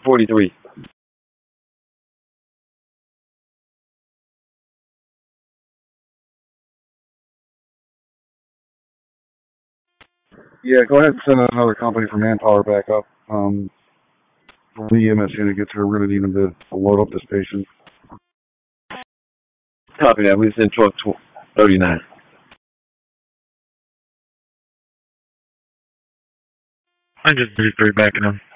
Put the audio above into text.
43. Yeah, go ahead and send another company for manpower back up. When the EMS unit gets here, we're going to need them to load up this patient. Copy that. We send 1239. 133 backing him.